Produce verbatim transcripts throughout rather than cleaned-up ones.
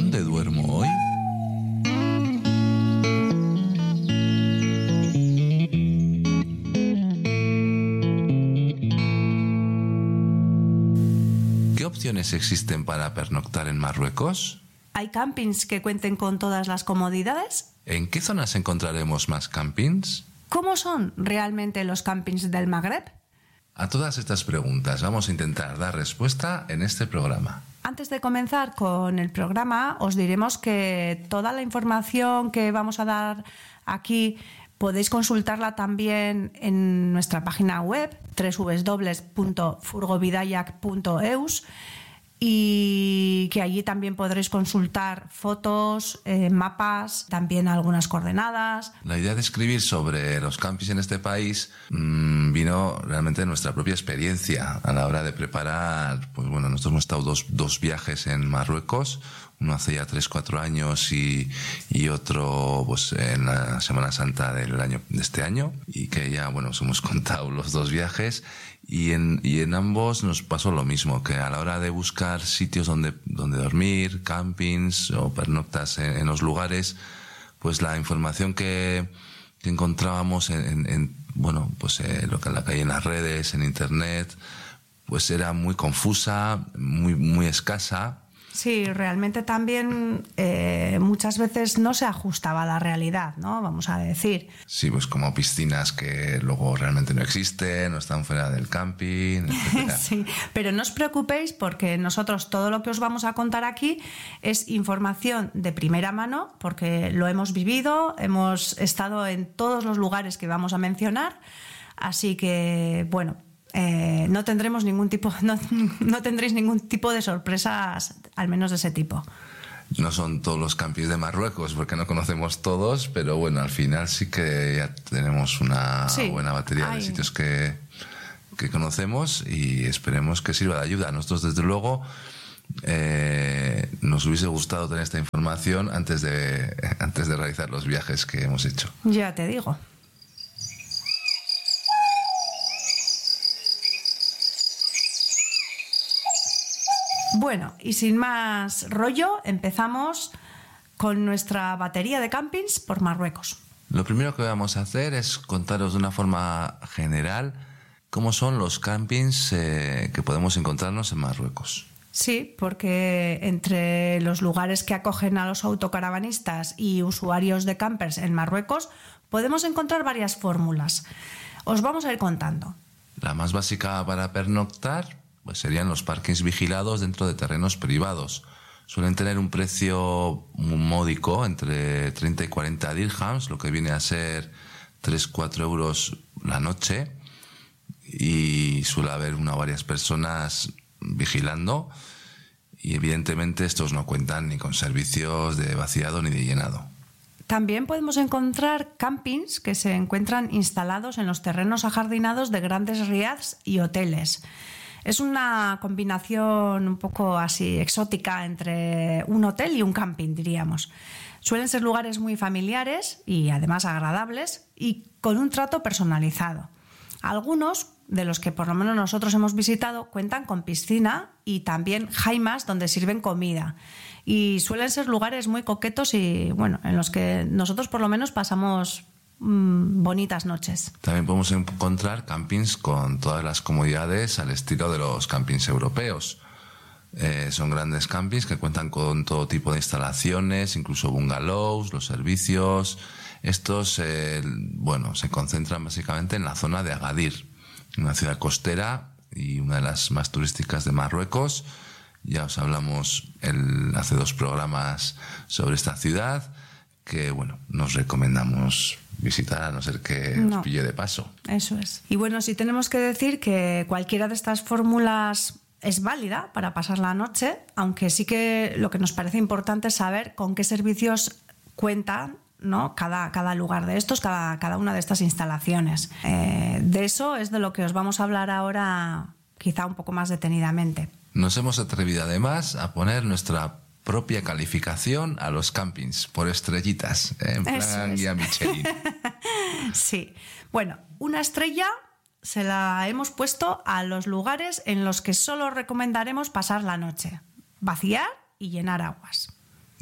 ¿Dónde duermo hoy? ¿Qué opciones existen para pernoctar en Marruecos? ¿Hay campings que cuenten con todas las comodidades? ¿En qué zonas encontraremos más campings? ¿Cómo son realmente los campings del Magreb? A todas estas preguntas vamos a intentar dar respuesta en este programa. Antes de comenzar con el programa, os diremos que toda la información que vamos a dar aquí podéis consultarla también en nuestra página web doble u doble u doble u punto furgobidayak punto eus y que allí también podréis consultar fotos, eh, mapas, también algunas coordenadas. La idea de escribir sobre los campings en este país mmm, vino realmente de nuestra propia experiencia a la hora de preparar. Pues bueno, nosotros hemos estado dos, dos viajes en Marruecos, uno hace ya tres, cuatro años y, y otro pues en la Semana Santa del año, de este año, y que ya bueno os hemos contado los dos viajes. Y en, y en ambos nos pasó lo mismo, que a la hora de buscar sitios donde, donde dormir, campings o pernoctas en, en los lugares, pues la información que, que encontrábamos en, en, en bueno, pues eh, lo que la que hay en las redes, en internet, pues era muy confusa, muy, muy escasa. Sí, realmente también eh, muchas veces no se ajustaba a la realidad, ¿no? Vamos a decir. Sí, pues como piscinas que luego realmente no existen, no están fuera del camping, etcétera. Sí, pero no os preocupéis porque nosotros todo lo que os vamos a contar aquí es información de primera mano porque lo hemos vivido, hemos estado en todos los lugares que vamos a mencionar, así que, bueno, Eh, no tendremos ningún tipo, no, no tendréis ningún tipo de sorpresas, al menos de ese tipo. No son todos los campings de Marruecos, porque no conocemos todos, pero bueno, al final sí que ya tenemos una sí, buena batería hay. de sitios que, que conocemos y esperemos que sirva de ayuda. A nosotros, desde luego, eh, nos hubiese gustado tener esta información antes de, antes de realizar los viajes que hemos hecho. Ya te digo. Bueno, y sin más rollo, empezamos con nuestra batería de campings por Marruecos. Lo primero que vamos a hacer es contaros de una forma general cómo son los campings eh, que podemos encontrarnos en Marruecos. Sí, porque entre los lugares que acogen a los autocaravanistas y usuarios de campers en Marruecos podemos encontrar varias fórmulas. Os vamos a ir contando. La más básica para pernoctar pues serían los parkings vigilados dentro de terrenos privados. Suelen tener un precio muy módico, entre treinta y cuarenta dirhams, lo que viene a ser tres a cuatro euros la noche, y suele haber una o varias personas vigilando, y evidentemente estos no cuentan ni con servicios de vaciado ni de llenado. También podemos encontrar campings que se encuentran instalados en los terrenos ajardinados de grandes riads y hoteles. Es una combinación un poco así exótica entre un hotel y un camping, diríamos. Suelen ser lugares muy familiares y además agradables y con un trato personalizado. Algunos, de los que por lo menos nosotros hemos visitado, cuentan con piscina y también jaimas donde sirven comida. Y suelen ser lugares muy coquetos y, bueno, en los que nosotros por lo menos pasamos Mm, bonitas noches. También podemos encontrar campings con todas las comodidades al estilo de los campings europeos. Eh, son grandes campings que cuentan con todo tipo de instalaciones, incluso bungalows, los servicios. Estos, eh, bueno, se concentran básicamente en la zona de Agadir, una ciudad costera y una de las más turísticas de Marruecos. Ya os hablamos el, hace dos programas sobre esta ciudad, que bueno, nos recomendamos visitar a no ser que no. os pille de paso. Eso es. Y bueno, sí tenemos que decir que cualquiera de estas fórmulas es válida para pasar la noche, aunque sí que lo que nos parece importante es saber con qué servicios cuentan, ¿no? Cada, cada lugar de estos, cada, cada una de estas instalaciones. Eh, de eso es de lo que os vamos a hablar ahora, quizá un poco más detenidamente. Nos hemos atrevido además a poner nuestra propia calificación a los campings por estrellitas, ¿eh? En plan guía Michelin. Sí. Bueno, una estrella se la hemos puesto a los lugares en los que solo recomendaremos pasar la noche, vaciar y llenar aguas.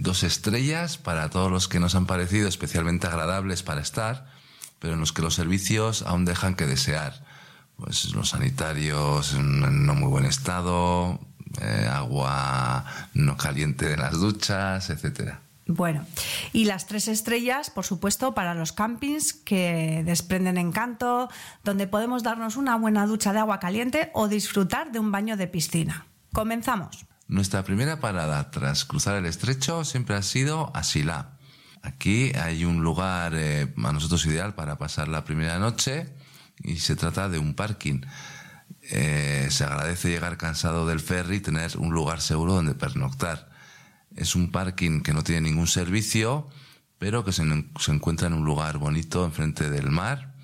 dos estrellas para todos los que nos han parecido especialmente agradables para estar, pero en los que los servicios aún dejan que desear. Pues los sanitarios en no muy buen estado, eh, agua no caliente en las duchas, etcétera. Bueno, y las tres estrellas, por supuesto, para los campings que desprenden encanto, donde podemos darnos una buena ducha de agua caliente o disfrutar de un baño de piscina. Comenzamos. Nuestra primera parada tras cruzar el estrecho siempre ha sido Asilà. Aquí hay un lugar eh, a nosotros ideal para pasar la primera noche y se trata de un parking. Eh, se agradece llegar cansado del ferry y tener un lugar seguro donde pernoctar. Es un parking que no tiene ningún servicio, pero que se, se encuentra en un lugar bonito enfrente del mar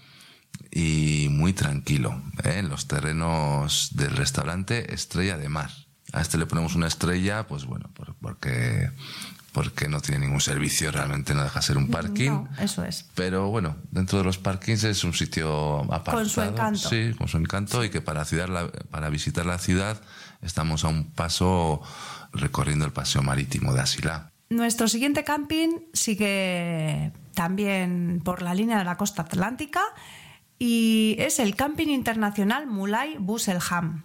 y muy tranquilo, ¿eh? En los terrenos del restaurante Estrella de Mar. A este le ponemos una estrella, pues bueno, por, porque, porque no tiene ningún servicio, realmente no deja ser un parking. No, eso es. Pero bueno, dentro de los parkings es un sitio apartado. Con su encanto. Sí, con su encanto, y que para, ciudad, para visitar la ciudad estamos a un paso recorriendo el paseo marítimo de Asilà. Nuestro siguiente camping sigue también por la línea de la costa atlántica y es el Camping Internacional Mulay Bus-el-Ham,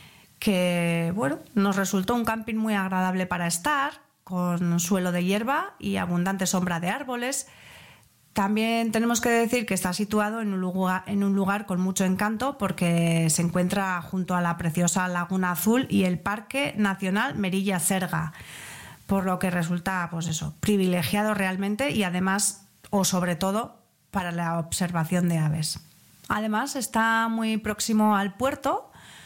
que bueno, nos resultó un camping muy agradable para estar, con suelo de hierba y abundante sombra de árboles. También tenemos que decir que está situado en un lugar, en un lugar con mucho encanto, porque se encuentra junto a la preciosa Laguna Azul y el Parque Nacional Merilla-Serga, por lo que resulta, pues eso, privilegiado realmente, y además, o sobre todo, para la observación de aves. Además, está muy próximo al puerto,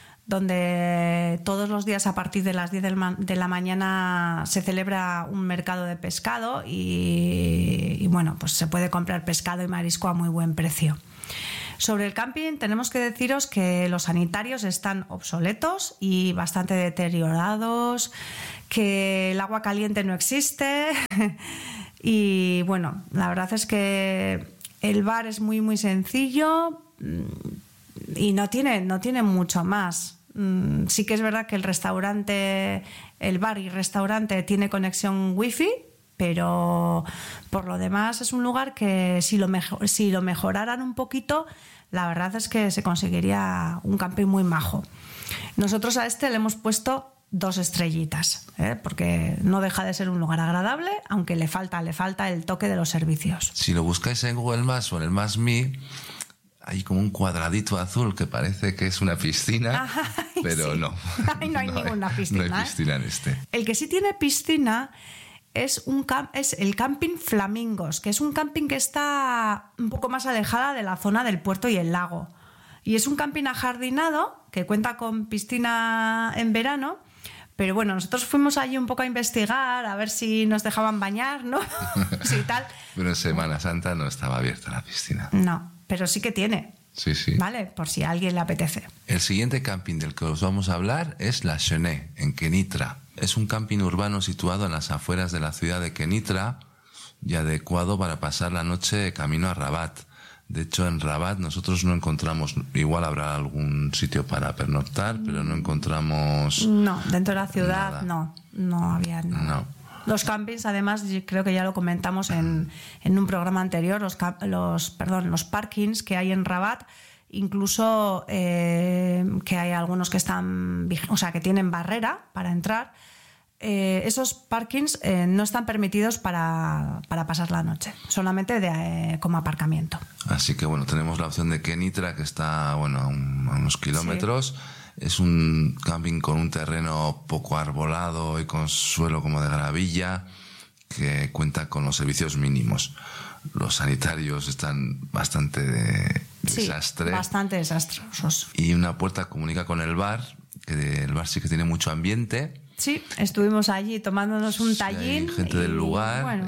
donde todos los días a partir de las diez de la mañana se celebra un mercado de pescado y, y bueno, pues se puede comprar pescado y marisco a muy buen precio. Sobre el camping tenemos que deciros que los sanitarios están obsoletos y bastante deteriorados, que el agua caliente no existe y bueno, la verdad es que el bar es muy muy sencillo y no tiene, no tiene mucho más. Sí que es verdad que el restaurante, el bar y restaurante tiene conexión wifi, pero por lo demás es un lugar que si lo, mejor, si lo mejoraran un poquito, la verdad es que se conseguiría un camping muy majo. Nosotros a este le hemos puesto dos estrellitas, ¿eh? Porque no deja de ser un lugar agradable, aunque le falta, le falta el toque de los servicios. Si lo buscáis en Google Maps o en el Maps Me, hay como un cuadradito azul que parece que es una piscina, ay, pero sí. no. Ay, no hay no ninguna hay, piscina. No hay piscina en este. El que sí tiene piscina es, un camp- es el Camping Flamingos, que es un camping que está un poco más alejada de la zona del puerto y el lago. Y es un camping ajardinado que cuenta con piscina en verano. Pero bueno, nosotros fuimos allí un poco a investigar, a ver si nos dejaban bañar, ¿no? Sí, tal. Pero en Semana Santa no estaba abierta la piscina. No, pero sí que tiene. Sí, sí. ¿Vale? Por si a alguien le apetece. El siguiente camping del que os vamos a hablar es La Chenet, en Kenitra. Es un camping urbano situado en las afueras de la ciudad de Kenitra y adecuado para pasar la noche camino a Rabat. De hecho, en Rabat nosotros no encontramos, igual habrá algún sitio para pernoctar, pero no encontramos... No, dentro de la ciudad nada. no, no había nada. No. Los campings, además, creo que ya lo comentamos en, en un programa anterior, los, los, perdón, los parkings que hay en Rabat, incluso eh, que hay algunos que están, o sea, que tienen barrera para entrar. Eh, esos parkings eh, no están permitidos para, para pasar la noche, solamente de, eh, como aparcamiento. Así que bueno, tenemos la opción de Kenitra, que está bueno a, un, a unos kilómetros. Sí. Es un camping con un terreno poco arbolado y con suelo como de gravilla, que cuenta con los servicios mínimos. Los sanitarios están bastante de desastre. Sí, bastante desastrosos. Y una puerta comunica con el bar, que el bar sí que tiene mucho ambiente. Sí, estuvimos allí tomándonos un tallín. Sí, hay gente y, del lugar bueno.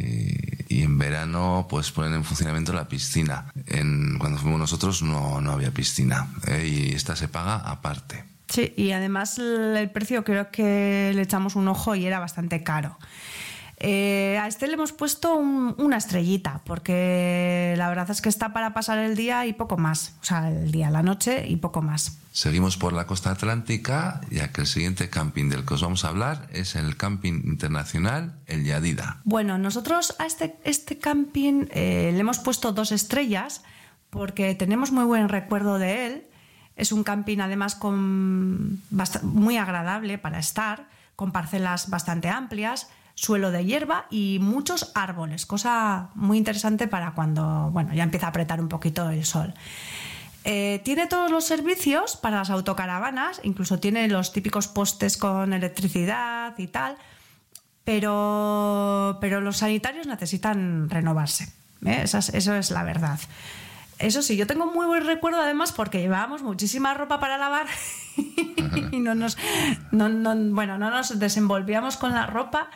y, y en verano pues ponen en funcionamiento la piscina. En, cuando fuimos nosotros no, no había piscina, ¿eh? Y esta se paga aparte. Sí, y además el precio creo que le echamos un ojo y era bastante caro. Eh, a este le hemos puesto un, una estrellita, porque la verdad es que está para pasar el día y poco más. O sea, el día, la noche y poco más. Seguimos por la costa atlántica, ya que el siguiente camping del que os vamos a hablar es el camping internacional El Yadida. Bueno, nosotros a este, este camping eh, le hemos puesto dos estrellas porque tenemos muy buen recuerdo de él. Es un camping además con bast- muy agradable para estar, con parcelas bastante amplias, suelo de hierba y muchos árboles, cosa muy interesante para cuando, bueno, ya empieza a apretar un poquito el sol. Eh, tiene todos los servicios para las autocaravanas, incluso tiene los típicos postes con electricidad y tal, pero, pero los sanitarios necesitan renovarse, ¿eh? Esa es, eso es la verdad. Eso sí, yo tengo muy buen recuerdo además porque llevábamos muchísima ropa para lavar y no nos, no, no, bueno, no nos desenvolvíamos con la ropa.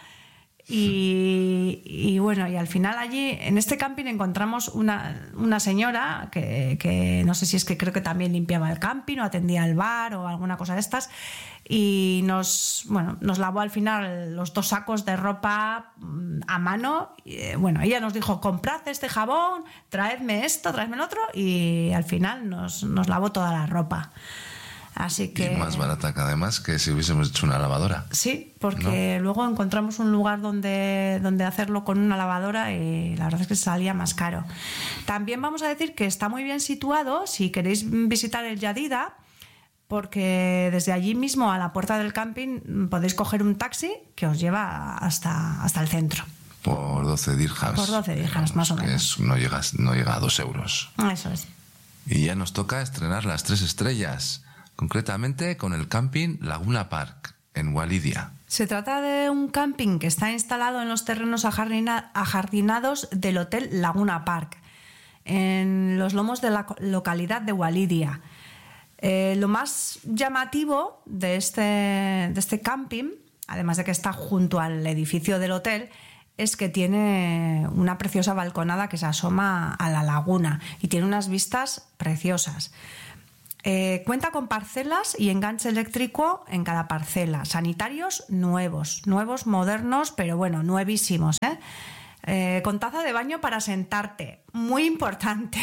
Y, y bueno, y al final allí en este camping encontramos una, una señora que, que no sé si es que creo que también limpiaba el camping o atendía el bar o alguna cosa de estas, y nos, bueno, nos lavó al final los dos sacos de ropa a mano. Y, bueno, ella nos dijo: comprad este jabón, traedme esto, traedme el otro, y al final nos, nos lavó toda la ropa. Así que... Y más barata que además que si hubiésemos hecho una lavadora. Sí, porque ¿no? Luego encontramos un lugar donde, donde hacerlo con una lavadora y la verdad es que salía más caro. También vamos a decir que está muy bien situado si queréis visitar el Yadida, porque desde allí mismo a la puerta del camping podéis coger un taxi que os lleva hasta, hasta el centro. Por doce dirhams. Por doce dirhams, más o menos. Que es, no, llega, no llega a dos euros. Eso es. Y ya nos toca estrenar las tres estrellas. Concretamente con el camping Laguna Park, en Walidia. Se trata de un camping que está instalado en los terrenos ajardina- ajardinados del Hotel Laguna Park, en los lomos de la localidad de Walidia. Eh, lo más llamativo de este, de este camping, además de que está junto al edificio del hotel, es que tiene una preciosa balconada que se asoma a la laguna y tiene unas vistas preciosas. Eh, cuenta con parcelas y enganche eléctrico en cada parcela. Sanitarios nuevos, nuevos, modernos, pero bueno, nuevísimos, ¿eh? Eh, con taza de baño para sentarte, muy importante.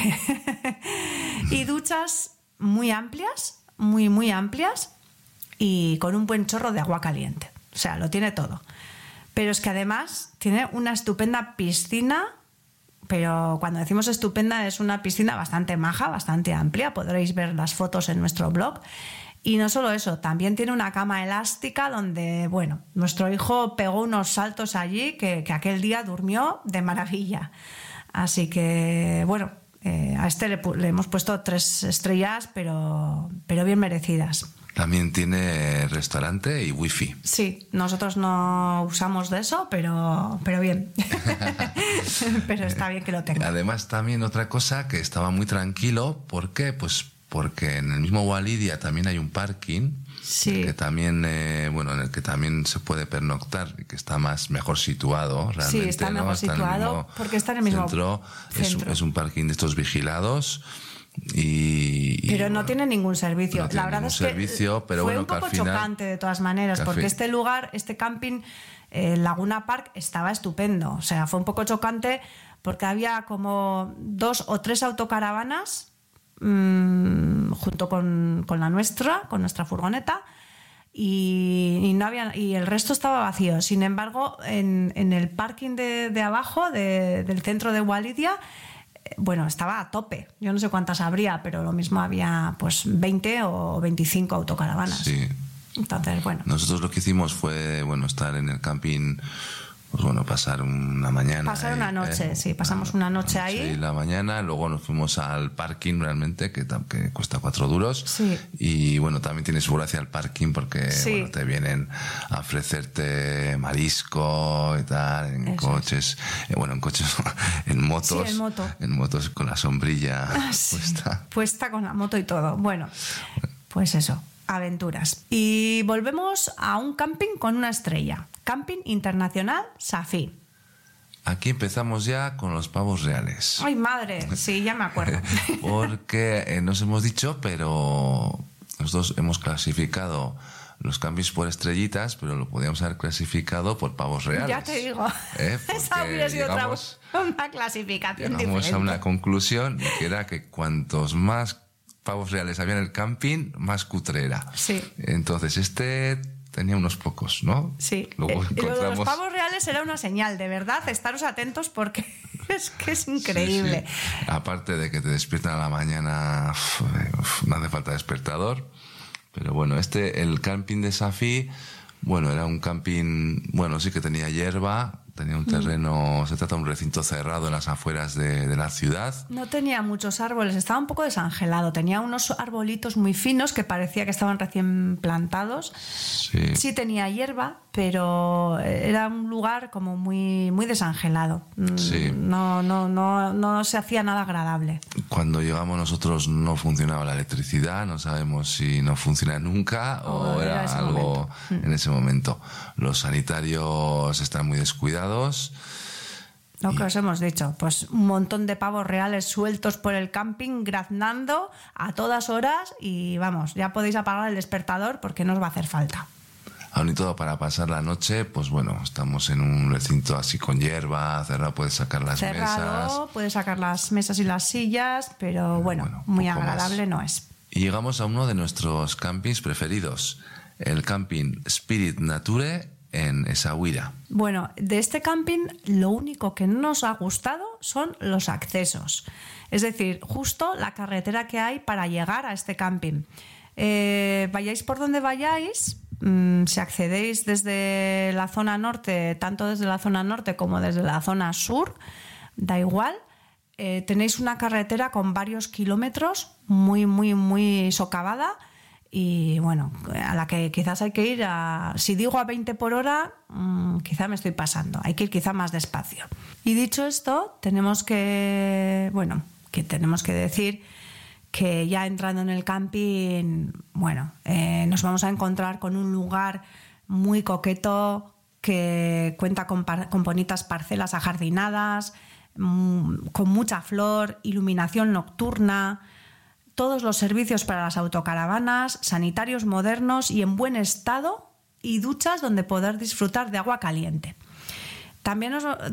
Y duchas muy amplias, muy, muy amplias y con un buen chorro de agua caliente. O sea, lo tiene todo. Pero es que además tiene una estupenda piscina. Pero cuando decimos estupenda es una piscina bastante maja, bastante amplia. Podréis ver las fotos en nuestro blog. Y no solo eso, también tiene una cama elástica donde, bueno, nuestro hijo pegó unos saltos allí que, que aquel día durmió de maravilla. Así que, bueno, eh, a este le, le hemos puesto tres estrellas, pero, pero bien merecidas. También tiene restaurante y wifi. Sí, nosotros no usamos de eso, pero, pero bien. Pero está bien que lo tenga. Además, también otra cosa, que estaba muy tranquilo. ¿Por qué? Pues porque en el mismo Walidia también hay un parking. Sí. Que también, eh, bueno, en el que también se puede pernoctar y que está más mejor situado realmente. Sí, está mejor ¿no? Está situado porque está en el mismo centro. centro. Es, es un parking de estos vigilados. Y, pero y, no bueno, tiene ningún servicio. No tiene la verdad ningún es que servicio, pero fue bueno, un poco que al final, chocante de todas maneras, porque este lugar, este camping, eh, Laguna Park, estaba estupendo. O sea, fue un poco chocante porque había como dos o tres autocaravanas mmm, junto con, con la nuestra, con nuestra furgoneta. Y, y no había y el resto estaba vacío. Sin embargo, en, en el parking de, de abajo de, del centro de Walidia, bueno, estaba a tope. Yo no sé cuántas habría, pero lo mismo había pues veinte o veinticinco autocaravanas. Sí. Entonces, bueno. Nosotros lo que hicimos fue, bueno, estar en el camping, pues bueno, pasar una mañana. Pasar ahí, una noche, ¿eh? sí, pasamos una noche, una noche ahí. Y la mañana, luego nos fuimos al parking realmente, que, que cuesta cuatro duros. Sí. Y bueno, también tiene su gracia el parking porque Sí. bueno, te vienen a ofrecerte marisco y tal, en Eso coches, eh, bueno, en coches, en motos. Sí, en moto. En motos con la sombrilla Ah, sí. puesta. Puesta con la moto y todo. Bueno, pues eso. Aventuras. Y volvemos a un camping con una estrella. Camping Internacional Safi. Aquí empezamos ya con los pavos reales. ¡Ay, madre! Sí, ya me acuerdo. Porque eh, nos hemos dicho, pero nosotros hemos clasificado los campings por estrellitas, pero lo podíamos haber clasificado por pavos reales. Ya te digo, ¿Eh? esa hubiera sido llegamos, otra, una clasificación llegamos diferente. a una conclusión que era que cuantos más pavos reales había en el camping, más cutre era. Sí. Entonces, este tenía unos pocos, ¿no? Sí. Luego Eh, encontramos... Lo de los pavos reales era una señal, de verdad, estaros atentos porque es que es increíble. Sí, sí. Aparte de que te despiertan a la mañana, uf, uf, no hace falta despertador. Pero bueno, este, el camping de Safí, bueno, era un camping, bueno, sí que tenía hierba, tenía un terreno, mm. se trata de un recinto cerrado en las afueras de, de la ciudad. No tenía muchos árboles, estaba un poco desangelado, tenía unos arbolitos muy finos que parecía que estaban recién plantados. Sí. Sí tenía hierba, pero era un lugar como muy, muy desangelado. Sí. No, no, no, no se hacía nada agradable. Cuando llegamos nosotros no funcionaba la electricidad, no sabemos si no funciona nunca o, o era, era algo momento. En ese momento. Los sanitarios están muy descuidados. Lo que os hemos dicho, pues un montón de pavos reales sueltos por el camping, graznando a todas horas y vamos, ya podéis apagar el despertador porque no os va a hacer falta. Aún y todo para pasar la noche, pues bueno, estamos en un recinto así con hierba, cerrado, puedes sacar las Cerrado, mesas. Puedes sacar las mesas y las sillas, pero bueno, bueno muy agradable más. No es. Y llegamos a uno de nuestros campings preferidos, el camping Spirit Nature en Essaouira. Bueno, de este camping lo único que no nos ha gustado son los accesos. Es decir, justo la carretera que hay para llegar a este camping. Eh, vayáis por donde vayáis, mmm, si accedéis desde la zona norte, tanto desde la zona norte como desde la zona sur, da igual, eh, tenéis una carretera con varios kilómetros, muy, muy, muy socavada. Y bueno, a la que quizás hay que ir a... Si digo a veinte por hora, mmm, quizá me estoy pasando. Hay que ir quizá más despacio. Y dicho esto, tenemos que... Bueno, que tenemos que decir que ya entrando en el camping, bueno, eh, nos vamos a encontrar con un lugar muy coqueto que cuenta con, par- con bonitas parcelas ajardinadas, mmm, con mucha flor, iluminación nocturna... Todos los servicios para las autocaravanas, sanitarios modernos y en buen estado y duchas donde poder disfrutar de agua caliente. También os